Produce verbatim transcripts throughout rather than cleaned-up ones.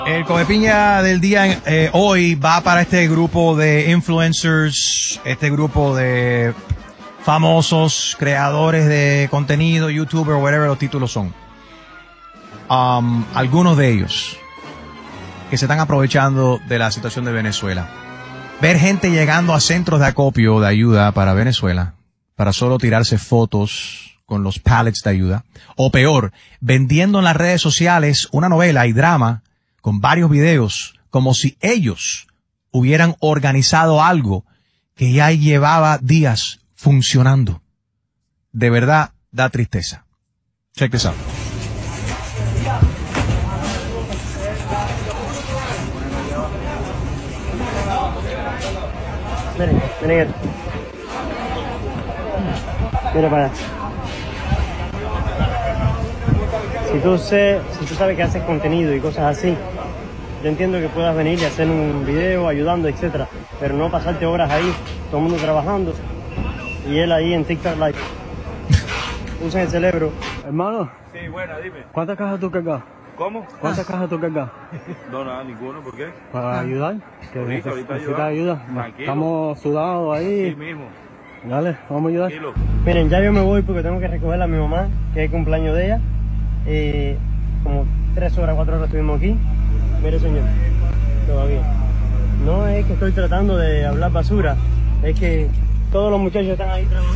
El Comepiña del día eh, hoy va para este grupo de influencers, este grupo de famosos, creadores de contenido, youtuber, whatever los títulos son. Um, algunos de ellos que se están aprovechando de la situación de Venezuela. Ver gente llegando a centros de acopio de ayuda para Venezuela, para solo tirarse fotos con los pallets de ayuda. O peor, vendiendo en las redes sociales una novela y drama con varios videos, como si ellos hubieran organizado algo que ya llevaba días funcionando. De verdad, da tristeza. Check this out. Miren, miren. Mira para allá. Si tú, sé, si tú sabes que haces contenido y cosas así, yo entiendo que puedas venir y hacer un video ayudando, etcétera, pero no pasarte horas ahí, todo el mundo trabajando y él ahí en TikTok Live. Usa el cerebro. Hermano. Sí, buena, dime. ¿Cuántas cajas tú cargas? ¿Cómo? ¿Cuántas cajas tú cargas? No, nada, ninguno, ¿por qué? Para ayudar. Que Ahorita, ahorita necesitas ayuda. Tranquilo. Estamos sudados ahí. Sí mismo. Dale, vamos a ayudar. Tranquilo. Miren, ya yo me voy porque tengo que recoger a mi mamá, que es el cumpleaños de ella. Eh, como tres horas, cuatro horas estuvimos aquí. Mire, señor, todavía. No es que estoy tratando de hablar basura, es que todos los muchachos están ahí trabajando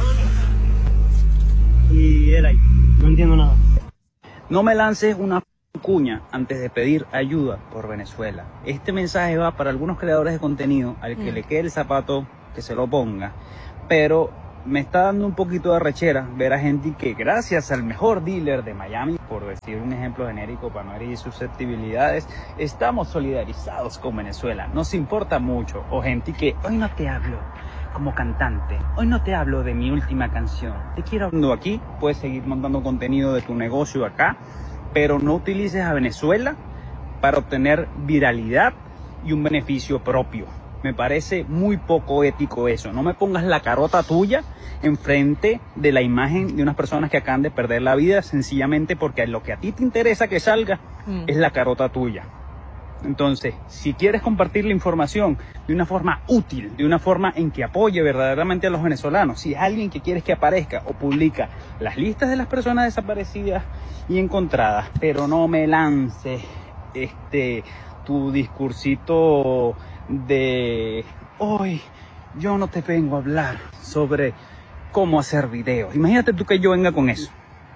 y él ahí. No entiendo nada. No me lances una cuña antes de pedir ayuda por Venezuela. Este mensaje va para algunos creadores de contenido, al que mm. le quede el zapato, que se lo ponga. Pero me está dando un poquito de rechera ver a gente que gracias al mejor dealer de Miami, por decir un ejemplo genérico para no herir susceptibilidades, estamos solidarizados con Venezuela. Nos importa mucho. O gente que hoy no te hablo como cantante, hoy no te hablo de mi última canción, te quiero hablando aquí, puedes seguir montando contenido de tu negocio acá, pero no utilices a Venezuela para obtener viralidad y un beneficio propio. Me parece muy poco ético eso. No me pongas la carota tuya enfrente de la imagen de unas personas que acaban de perder la vida sencillamente porque lo que a ti te interesa que salga mm. es la carota tuya. Entonces, si quieres compartir la información de una forma útil, de una forma en que apoye verdaderamente a los venezolanos, si es alguien que quieres que aparezca o publica las listas de las personas desaparecidas y encontradas, pero no me lances este, tu discursito de hoy yo no te vengo a hablar sobre cómo hacer videos. Imagínate tú que yo venga con eso.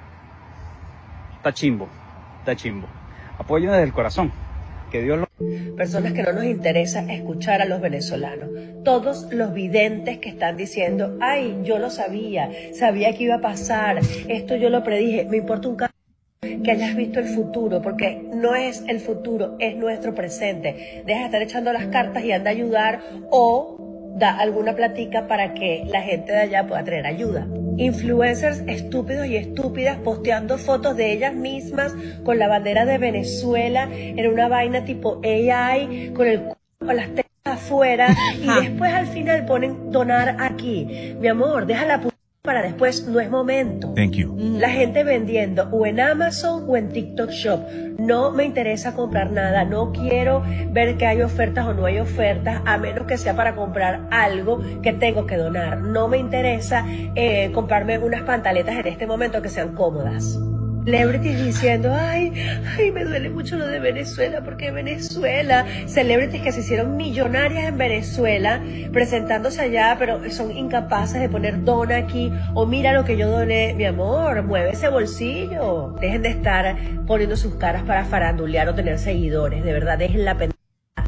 Está chimbo, está chimbo. Apoyo desde el corazón. Que Dios lo... Personas que no nos interesa escuchar a los venezolanos. Todos los videntes que están diciendo, ay, yo lo sabía, sabía que iba a pasar, esto yo lo predije, me importa un carajo que hayas visto el futuro, porque no es el futuro, es nuestro presente. Deja de estar echando las cartas y anda a ayudar o da alguna platica para que la gente de allá pueda traer ayuda. Influencers estúpidos y estúpidas posteando fotos de ellas mismas con la bandera de Venezuela en una vaina tipo A I, con el c*** con las tetas afuera y después al final ponen donar aquí. Mi amor, deja la p*** para después, no es momento. Thank you. La gente vendiendo o en Amazon o en TikTok Shop. No me interesa comprar nada, no quiero ver que hay ofertas o no hay ofertas, a menos que sea para comprar algo que tengo que donar. No me interesa eh, comprarme unas pantaletas en este momento que sean cómodas. Celebrities diciendo, ay, ay, me duele mucho lo de Venezuela, porque Venezuela, celebrities que se hicieron millonarias en Venezuela, presentándose allá, pero son incapaces de poner dona aquí, o mira lo que yo doné. Mi amor, mueve ese bolsillo. Dejen de estar poniendo sus caras para farandulear o tener seguidores, de verdad, dejen la pendeja.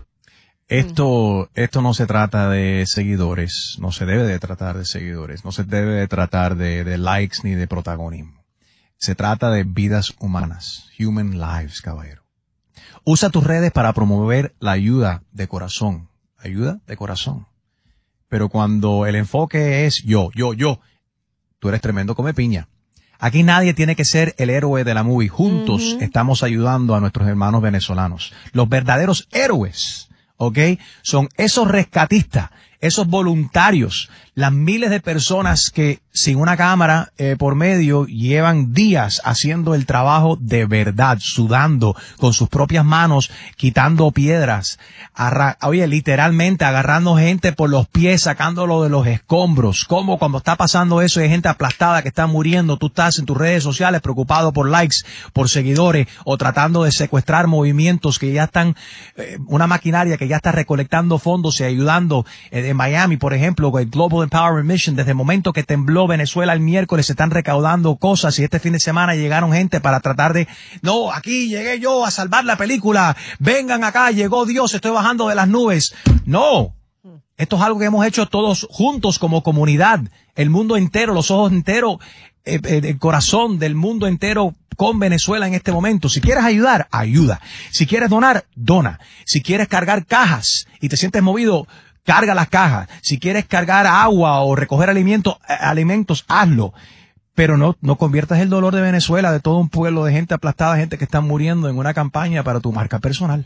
Esto, esto no se trata de seguidores, no se debe de tratar de seguidores, no se debe de tratar de, de likes ni de protagonismo. Se trata de vidas humanas, human lives, caballero. Usa tus redes para promover la ayuda de corazón, ayuda de corazón. Pero cuando el enfoque es yo, yo, yo, tú eres tremendo come piña. Aquí nadie tiene que ser el héroe de la movie. Juntos uh-huh. estamos ayudando a nuestros hermanos venezolanos. Los verdaderos héroes, ¿ok? Son esos rescatistas, esos voluntarios, las miles de personas que sin una cámara eh, por medio llevan días haciendo el trabajo de verdad, sudando con sus propias manos, quitando piedras, arra- oye, literalmente agarrando gente por los pies, sacándolo de los escombros. Como cuando está pasando eso y hay gente aplastada que está muriendo, tú estás en tus redes sociales preocupado por likes, por seguidores o tratando de secuestrar movimientos que ya están, eh, una maquinaria que ya está recolectando fondos y ayudando. Eh, en Miami, por ejemplo, el Global Empowerment Mission, desde el momento que tembló Venezuela el miércoles, se están recaudando cosas y este fin de semana llegaron gente para tratar de, no, aquí llegué yo a salvar la película, vengan acá, llegó Dios, estoy bajando de las nubes. No, esto es algo que hemos hecho todos juntos como comunidad, el mundo entero, los ojos enteros, eh, eh, el corazón del mundo entero con Venezuela en este momento. Si quieres ayudar, ayuda. Si quieres donar, dona. Si quieres cargar cajas y te sientes movido, carga las cajas. Si quieres cargar agua o recoger alimentos, alimentos, hazlo. Pero no, no conviertas el dolor de Venezuela, de todo un pueblo de gente aplastada, gente que está muriendo, en una campaña para tu marca personal.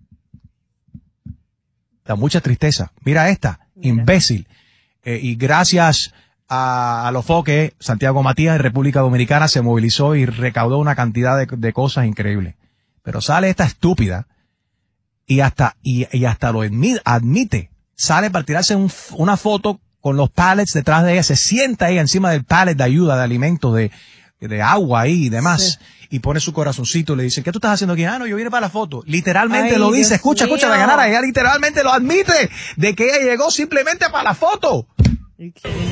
Da mucha tristeza. Mira esta, Mira. imbécil. Eh, y gracias a, a los foques, Santiago Matías en República Dominicana se movilizó y recaudó una cantidad de, de cosas increíbles. Pero sale esta estúpida y hasta, y, y hasta lo admite, admite. Sale para tirarse un, una foto con los pallets detrás de ella, se sienta ella encima del pallet de ayuda, de alimentos, de, de agua ahí y demás, sí. Y pone su corazoncito, le dicen, ¿qué tú estás haciendo aquí? Ah, no, yo vine para la foto. Literalmente Ay, lo dice, Dios escucha, mío. escucha, Dayanara, ella literalmente lo admite, de que ella llegó simplemente para la foto. ¿Y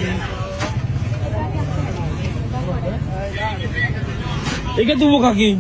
qué tú buscas aquí?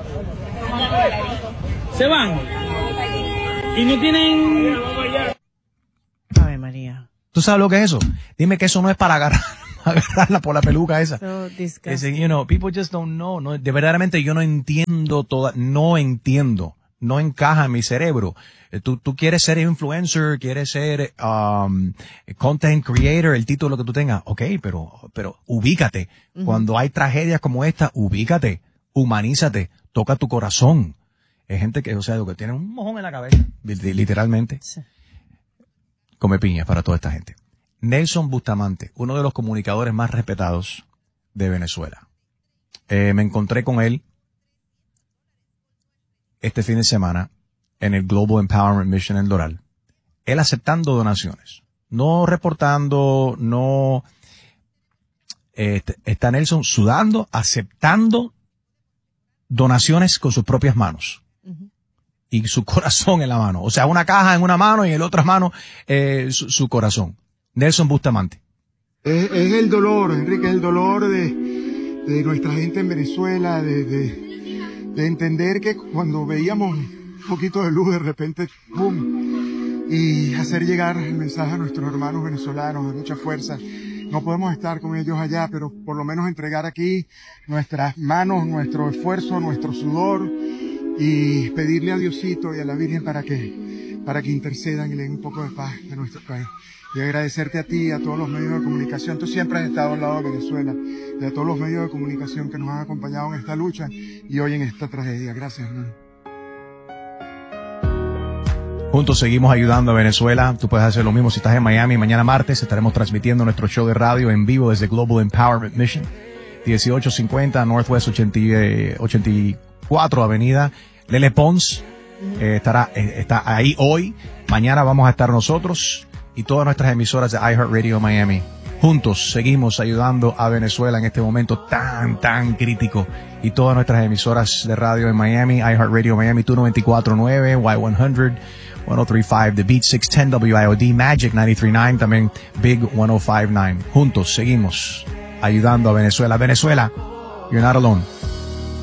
¿Se van? ¿Y no tienen...? Ave María. ¿Tú sabes lo que es eso? Dime que eso no es para agarrar, agarrarla por la peluca esa. So disgusting. Es, you know, people just don't know. No, de verdaderamente yo no entiendo toda, no entiendo, no encaja en mi cerebro. Eh, Tú, tú quieres ser influencer, quieres ser um, content creator, el título que tú tengas, ok, pero, pero ubícate. Uh-huh. Cuando hay tragedias como esta, ubícate, humanízate, toca tu corazón. Es gente que, o sea, que tiene un mojón en la cabeza, literalmente. Sí. Come piñas para toda esta gente. Nelson Bustamante, uno de los comunicadores más respetados de Venezuela. Eh, me encontré con él este fin de semana en el Global Empowerment Mission en Doral. Él aceptando donaciones. No reportando, no... Eh, está Nelson sudando, aceptando donaciones con sus propias manos. Uh-huh. Y su corazón en la mano. O sea, una caja en una mano y en la otra mano eh, su, su corazón. Nelson Bustamante. Es, es el dolor, Enrique, es el dolor de, de nuestra gente en Venezuela, de, de, de entender que cuando veíamos un poquito de luz, de repente, ¡pum! Y hacer llegar el mensaje a nuestros hermanos venezolanos de mucha fuerza. No podemos estar con ellos allá, pero por lo menos entregar aquí nuestras manos, nuestro esfuerzo, nuestro sudor, y pedirle a Diosito y a la Virgen para que, para que intercedan y le den un poco de paz de nuestro país. Y agradecerte a ti y a todos los medios de comunicación. Tú siempre has estado al lado de Venezuela y a todos los medios de comunicación que nos han acompañado en esta lucha y hoy en esta tragedia. Gracias, hermano. Juntos seguimos ayudando a Venezuela. Tú puedes hacer lo mismo si estás en Miami. Mañana martes estaremos transmitiendo nuestro show de radio en vivo desde Global Empowerment Mission. dieciocho cincuenta Northwest ochenta y cuatro Avenida Lele Pons. Eh, estará, eh, está ahí hoy. Mañana vamos a estar nosotros y todas nuestras emisoras de iHeartRadio Miami. Juntos seguimos ayudando a Venezuela en este momento tan, tan crítico. Y todas nuestras emisoras de radio en Miami, iHeartRadio Miami, two ninety-four point nine, Y one hundred, one oh three point five, The Beat six ten, W I O D, Magic ninety-three point nine, también Big one oh five point nine. Juntos seguimos ayudando a Venezuela. Venezuela, you're not alone.